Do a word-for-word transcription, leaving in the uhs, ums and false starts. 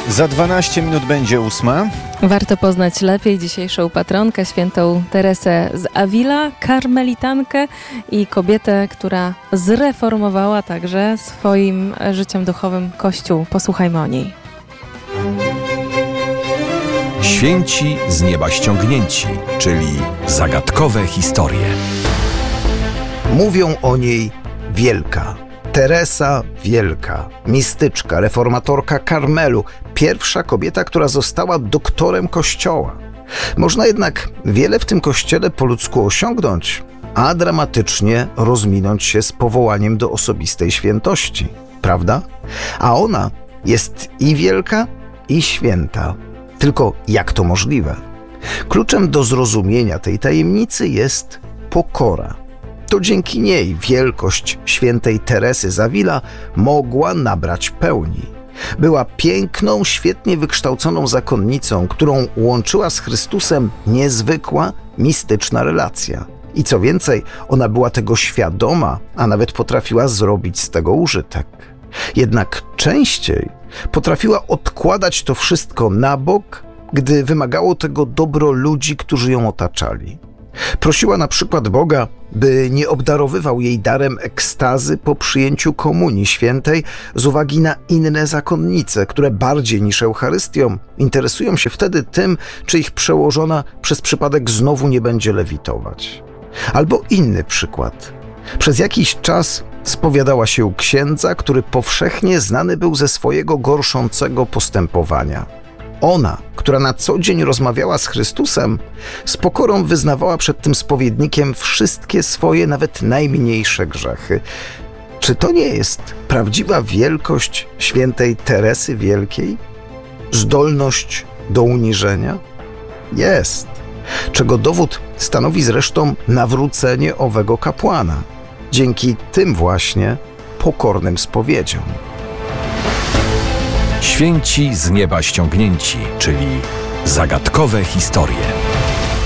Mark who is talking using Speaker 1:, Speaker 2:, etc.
Speaker 1: Za dwanaście minut będzie ósma.
Speaker 2: Warto poznać lepiej dzisiejszą patronkę, świętą Teresę z Avila, karmelitankę i kobietę, która zreformowała także swoim życiem duchowym Kościół. Posłuchajmy o niej.
Speaker 3: Święci z nieba ściągnięci, czyli zagadkowe historie.
Speaker 4: Mówią o niej wielka. Teresa Wielka, mistyczka, reformatorka Karmelu, pierwsza kobieta, która została doktorem Kościoła. Można jednak wiele w tym kościele po ludzku osiągnąć, a dramatycznie rozminąć się z powołaniem do osobistej świętości, prawda? A ona jest i wielka, i święta. Tylko jak to możliwe? Kluczem do zrozumienia tej tajemnicy jest pokora. To dzięki niej wielkość świętej Teresy z Avila mogła nabrać pełni. Była piękną, świetnie wykształconą zakonnicą, którą łączyła z Chrystusem niezwykła, mistyczna relacja. I co więcej, ona była tego świadoma, a nawet potrafiła zrobić z tego użytek. Jednak częściej potrafiła odkładać to wszystko na bok, gdy wymagało tego dobro ludzi, którzy ją otaczali. Prosiła na przykład Boga, by nie obdarowywał jej darem ekstazy po przyjęciu Komunii Świętej z uwagi na inne zakonnice, które bardziej niż Eucharystią interesują się wtedy tym, czy ich przełożona przez przypadek znowu nie będzie lewitować. Albo inny przykład. Przez jakiś czas spowiadała się u księdza, który powszechnie znany był ze swojego gorszącego postępowania. Ona, która na co dzień rozmawiała z Chrystusem, z pokorą wyznawała przed tym spowiednikiem wszystkie swoje, nawet najmniejsze grzechy. Czy to nie jest prawdziwa wielkość świętej Teresy Wielkiej? Zdolność do uniżenia? Jest. Czego dowód stanowi zresztą nawrócenie owego kapłana. Dzięki tym właśnie pokornym spowiedziom.
Speaker 3: Święci z nieba ściągnięci, czyli zagadkowe historie.